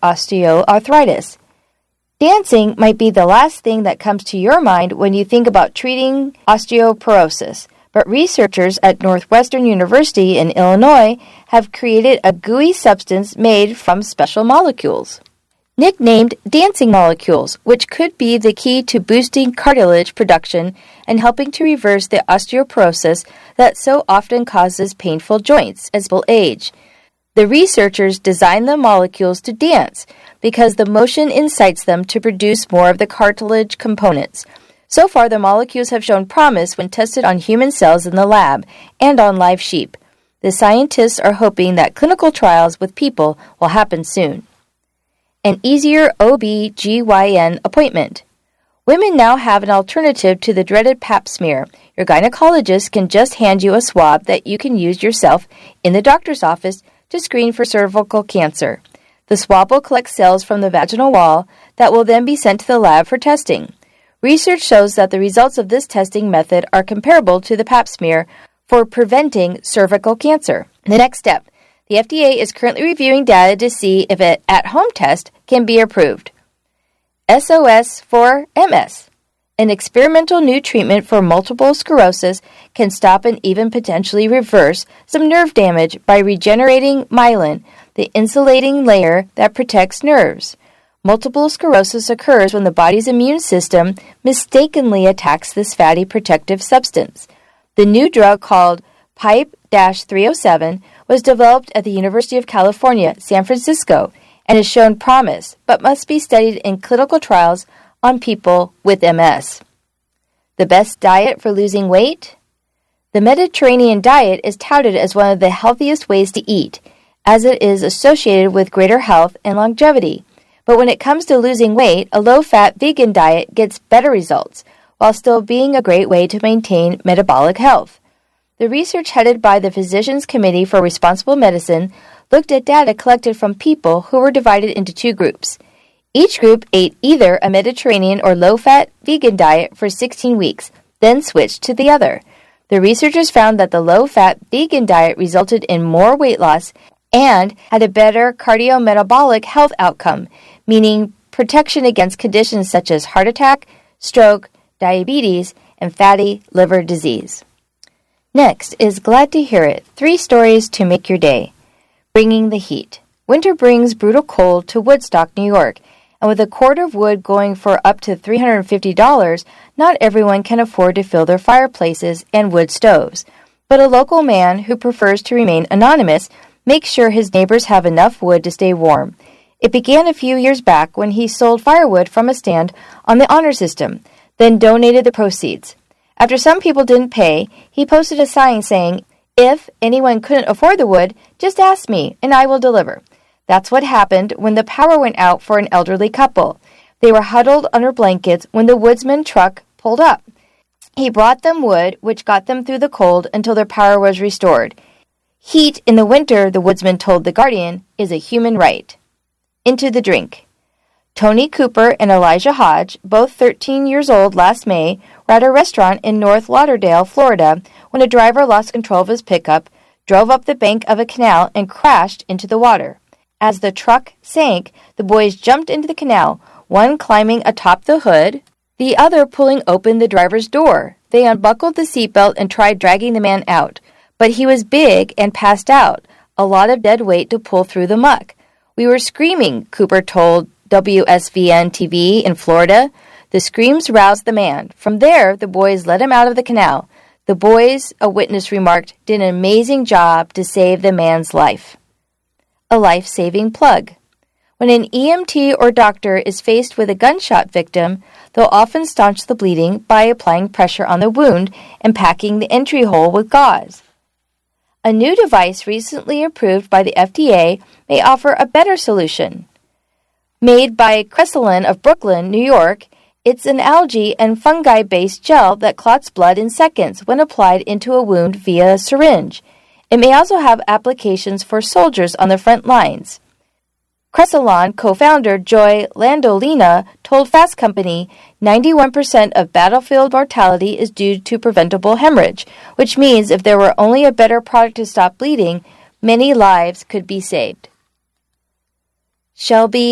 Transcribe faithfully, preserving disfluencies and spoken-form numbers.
osteoarthritis. Dancing might be the last thing that comes to your mind when you think about treating osteoporosis, but researchers at Northwestern University in Illinois have created a gooey substance made from special molecules, nicknamed dancing molecules, which could be the key to boosting cartilage production and helping to reverse the osteoporosis that so often causes painful joints as people age. The researchers designed the molecules to dance because the motion incites them to produce more of the cartilage components. So far, the molecules have shown promise when tested on human cells in the lab and on live sheep. The scientists are hoping that clinical trials with people will happen soon. An easier O B G Y N appointment. Women now have an alternative to the dreaded pap smear. Your gynecologist can just hand you a swab that you can use yourself in the doctor's office to screen for cervical cancer. The swab will collect cells from the vaginal wall that will then be sent to the lab for testing. Research shows that the results of this testing method are comparable to the pap smear for preventing cervical cancer. The next step. The F D A is currently reviewing data to see if an at-home test can be approved. S O S for M S. An experimental new treatment for multiple sclerosis can stop and even potentially reverse some nerve damage by regenerating myelin, the insulating layer that protects nerves. Multiple sclerosis occurs when the body's immune system mistakenly attacks this fatty protective substance. The new drug called Pipe three oh seven was developed at the University of California, San Francisco, and has shown promise, but must be studied in clinical trials on people with M S. The best diet for losing weight? The Mediterranean diet is touted as one of the healthiest ways to eat, as it is associated with greater health and longevity. But when it comes to losing weight, a low-fat vegan diet gets better results, while still being a great way to maintain metabolic health. The research headed by the Physicians Committee for Responsible Medicine looked at data collected from people who were divided into two groups. Each group ate either a Mediterranean or low-fat vegan diet for sixteen weeks, then switched to the other. The researchers found that the low-fat vegan diet resulted in more weight loss and had a better cardiometabolic health outcome, meaning protection against conditions such as heart attack, stroke, diabetes, and fatty liver disease. Next is Glad to Hear It, three stories to make your day. Bringing the heat. Winter brings brutal cold to Woodstock, New York, and with a cord of wood going for up to three hundred fifty dollars, not everyone can afford to fill their fireplaces and wood stoves. But a local man who prefers to remain anonymous makes sure his neighbors have enough wood to stay warm. It began a few years back when he sold firewood from a stand on the honor system, then donated the proceeds. After some people didn't pay, he posted a sign saying, "If anyone couldn't afford the wood, just ask me and I will deliver." That's what happened when the power went out for an elderly couple. They were huddled under blankets when the woodsman truck pulled up. He brought them wood, which got them through the cold until their power was restored. Heat in the winter, the woodsman told The Guardian, is a human right. Into the drink. Tony Cooper and Elijah Hodge, both thirteen years old last May, were at a restaurant in North Lauderdale, Florida, when a driver lost control of his pickup, drove up the bank of a canal, and crashed into the water. As the truck sank, the boys jumped into the canal, one climbing atop the hood, the other pulling open the driver's door. They unbuckled the seatbelt and tried dragging the man out, but he was big and passed out, a lot of dead weight to pull through the muck. "We were screaming," Cooper told W S V N T V in Florida. The screams roused the man. From there, the boys let him out of the canal. The boys, a witness remarked, did an amazing job to save the man's life. A life-saving plug. When an E M T or doctor is faced with a gunshot victim, they'll often staunch the bleeding by applying pressure on the wound and packing the entry hole with gauze. A new device recently approved by the F D A may offer a better solution. Made by Cresseline of Brooklyn, New York, it's an algae and fungi-based gel that clots blood in seconds when applied into a wound via a syringe. It may also have applications for soldiers on the front lines. Cresseline co-founder Joy Landolina told Fast Company ninety-one percent of battlefield mortality is due to preventable hemorrhage, which means if there were only a better product to stop bleeding, many lives could be saved. Shelby